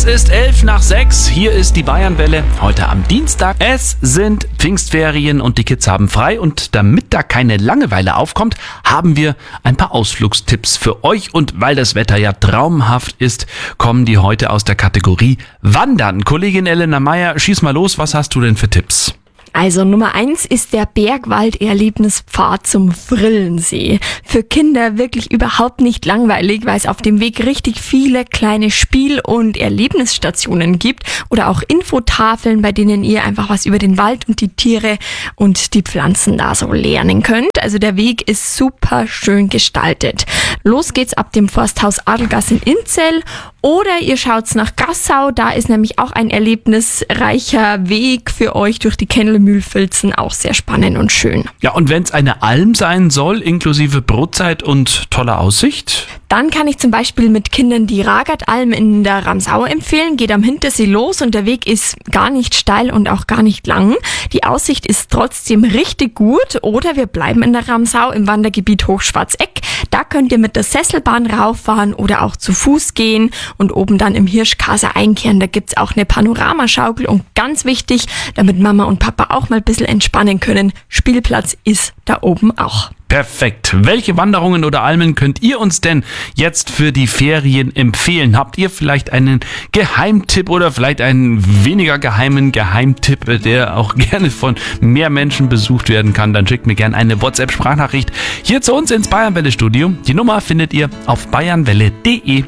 ist 5:11. Hier ist die Bayernwelle, heute am Dienstag. Es sind Pfingstferien und die Kids haben frei. Und damit da keine Langeweile aufkommt, haben wir ein paar Ausflugstipps für euch. Und weil das Wetter ja traumhaft ist, kommen die heute aus der Kategorie Wandern. Kollegin Elena Meyer, schieß mal los, was hast du denn für Tipps? Also Nummer 1 ist der Bergwald-Erlebnispfad zum Vrillensee. Für Kinder wirklich überhaupt nicht langweilig, weil es auf dem Weg richtig viele kleine Spiel- und Erlebnisstationen gibt oder auch Infotafeln, bei denen ihr einfach was über den Wald und die Tiere und die Pflanzen da so lernen könnt. Also der Weg ist super schön gestaltet. Los geht's ab dem Forsthaus Adelgasse in Inzell oder ihr schaut's nach Gassau, da ist nämlich auch ein erlebnisreicher Weg für euch durch die Kennelmühlfilzen, auch sehr spannend und schön. Ja, und wenn es eine Alm sein soll, inklusive Brotzeit und toller Aussicht? Dann kann ich zum Beispiel mit Kindern die Ragartalm in der Ramsau empfehlen. Geht am Hintersee los und der Weg ist gar nicht steil und auch gar nicht lang. Die Aussicht ist trotzdem richtig gut. Oder wir bleiben in der Ramsau im Wandergebiet Hochschwarzeck. Da könnt ihr mit der Sesselbahn rauffahren oder auch zu Fuß gehen und oben dann im Hirschkaser einkehren. Da gibt's auch eine Panoramaschaukel und ganz wichtig, damit Mama und Papa auch mal ein bisschen entspannen können, Spielplatz ist da oben auch. Perfekt. Welche Wanderungen oder Almen könnt ihr uns denn jetzt für die Ferien empfehlen? Habt ihr vielleicht einen Geheimtipp oder vielleicht einen weniger geheimen Geheimtipp, der auch gerne von mehr Menschen besucht werden kann? Dann schickt mir gerne eine WhatsApp-Sprachnachricht hier zu uns ins Bayernwelle-Studio. Die Nummer findet ihr auf bayernwelle.de.